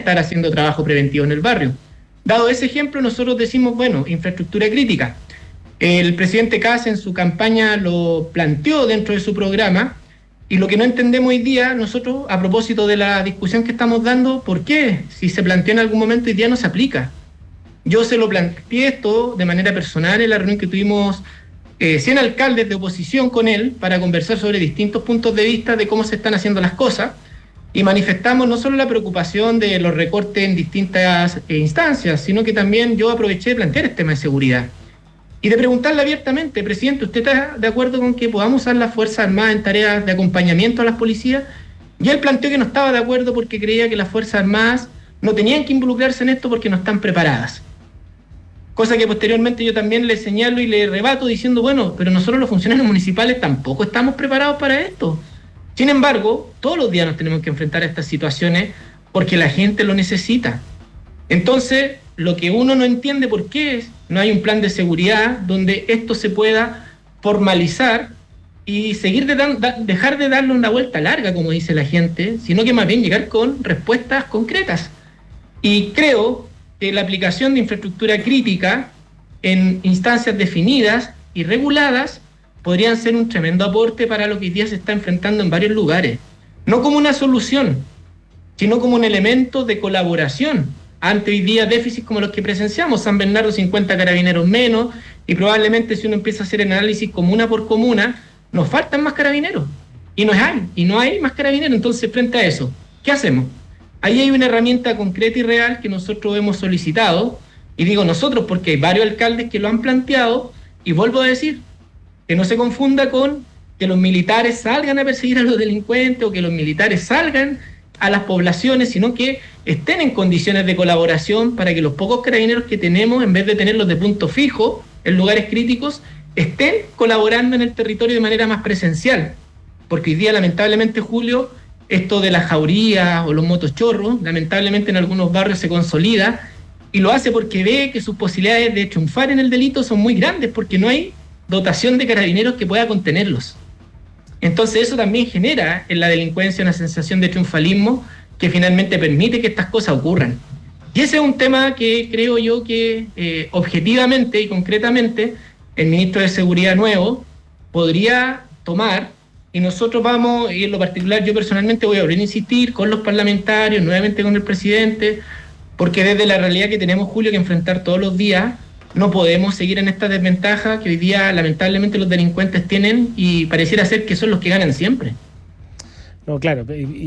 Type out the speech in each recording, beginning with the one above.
estar haciendo trabajo preventivo en el barrio. Dado ese ejemplo, nosotros decimos, bueno, infraestructura crítica. El presidente Kast en su campaña lo planteó dentro de su programa, y lo que no entendemos hoy día, nosotros, a propósito de la discusión que estamos dando, ¿por qué? Si se planteó en algún momento, hoy día no se aplica. Yo se lo planteé esto de manera personal en la reunión que tuvimos 100 alcaldes de oposición con él para conversar sobre distintos puntos de vista de cómo se están haciendo las cosas, y manifestamos no solo la preocupación de los recortes en distintas instancias, sino que también yo aproveché de plantear el tema de seguridad y de preguntarle abiertamente: presidente, ¿usted está de acuerdo con que podamos usar las Fuerzas Armadas en tareas de acompañamiento a las policías? Y él planteó que no estaba de acuerdo porque creía que las Fuerzas Armadas no tenían que involucrarse en esto porque no están preparadas. Cosa que posteriormente yo también le señalo y le rebato diciendo, bueno, pero nosotros los funcionarios municipales tampoco estamos preparados para esto. Sin embargo, todos los días nos tenemos que enfrentar a estas situaciones porque la gente lo necesita. Entonces, lo que uno no entiende por qué no hay un plan de seguridad donde esto se pueda formalizar y dejar de darle una vuelta larga, como dice la gente, sino que más bien llegar con respuestas concretas. Y creo que la aplicación de infraestructura crítica en instancias definidas y reguladas podrían ser un tremendo aporte para lo que hoy día se está enfrentando en varios lugares. No como una solución, sino como un elemento de colaboración ante hoy día déficits como los que presenciamos. San Bernardo, 50 carabineros menos, y probablemente si uno empieza a hacer el análisis comuna por comuna, nos faltan más carabineros, y no hay más carabineros. Entonces, frente a eso, ¿qué hacemos? Ahí hay una herramienta concreta y real que nosotros hemos solicitado, y digo nosotros porque hay varios alcaldes que lo han planteado, y vuelvo a decir, que no se confunda con que los militares salgan a perseguir a los delincuentes o que los militares salgan a las poblaciones, sino que estén en condiciones de colaboración para que los pocos carabineros que tenemos, en vez de tenerlos de punto fijo en lugares críticos, estén colaborando en el territorio de manera más presencial. Porque hoy día, lamentablemente, Julio, esto de las jaurías o los motochorros, lamentablemente en algunos barrios se consolida, y lo hace porque ve que sus posibilidades de triunfar en el delito son muy grandes, porque no hay dotación de carabineros que pueda contenerlos. Entonces eso también genera en la delincuencia una sensación de triunfalismo que finalmente permite que estas cosas ocurran. Y ese es un tema que creo yo que objetivamente y concretamente el ministro de Seguridad nuevo podría tomar, y nosotros vamos, y en lo particular yo personalmente voy a volver a insistir con los parlamentarios, nuevamente con el presidente, porque desde la realidad que tenemos, Julio, que enfrentar todos los días, no podemos seguir en esta desventaja que hoy día lamentablemente los delincuentes tienen, y pareciera ser que son los que ganan siempre. No, claro,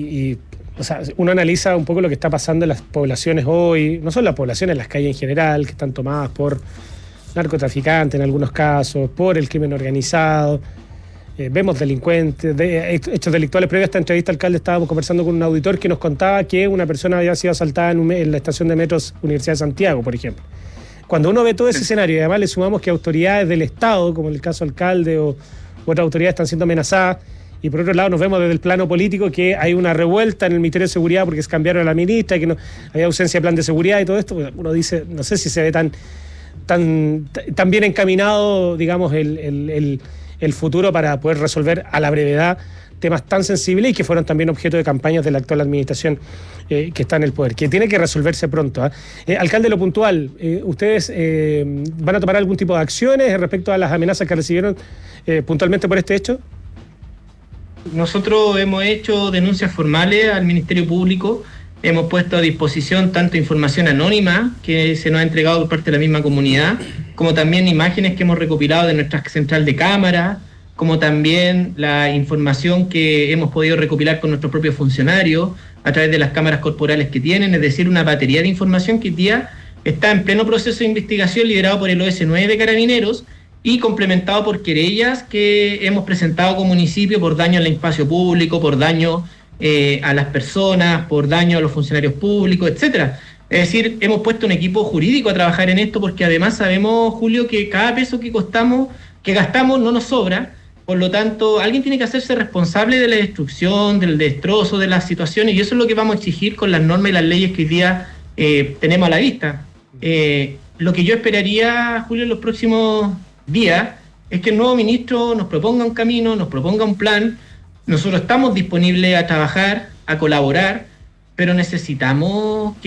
o sea, uno analiza un poco lo que está pasando en las poblaciones hoy, no solo las poblaciones, las calles en general, que están tomadas por narcotraficantes en algunos casos, por el crimen organizado, vemos delincuentes, hechos delictuales. Previo a esta entrevista, alcalde, estábamos conversando con un auditor que nos contaba que una persona había sido asaltada en la estación de metros Universidad de Santiago, por ejemplo. Cuando uno ve todo ese escenario, y además le sumamos que autoridades del Estado, como en el caso alcalde o otras autoridades, están siendo amenazadas, y por otro lado nos vemos desde el plano político que hay una revuelta en el Ministerio de Seguridad porque se cambiaron a la ministra, y que no hay ausencia de plan de seguridad y todo esto, uno dice, no sé si se ve tan bien encaminado, digamos, el futuro para poder resolver a la brevedad temas tan sensibles y que fueron también objeto de campañas de la actual administración que está en el poder, que tiene que resolverse pronto. Alcalde, lo puntual, ¿ustedes van a tomar algún tipo de acciones respecto a las amenazas que recibieron puntualmente por este hecho? Nosotros hemos hecho denuncias formales al Ministerio Público, hemos puesto a disposición tanto información anónima que se nos ha entregado por parte de la misma comunidad, como también imágenes que hemos recopilado de nuestra central de cámara, como también la información que hemos podido recopilar con nuestros propios funcionarios a través de las cámaras corporales que tienen, es decir, una batería de información que hoy día está en pleno proceso de investigación liderado por el OS9 de Carabineros y complementado por querellas que hemos presentado como municipio por daño al espacio público, por daño a las personas, por daño a los funcionarios públicos, etcétera. Es decir, hemos puesto un equipo jurídico a trabajar en esto porque además sabemos, Julio, que cada peso que gastamos no nos sobra. Por lo tanto, alguien tiene que hacerse responsable de la destrucción, del destrozo, de las situaciones, y eso es lo que vamos a exigir con las normas y las leyes que hoy día tenemos a la vista. Lo que yo esperaría, Julio, en los próximos días es que el nuevo ministro nos proponga un camino, nos proponga un plan. Nosotros estamos disponibles a trabajar, a colaborar, pero necesitamos que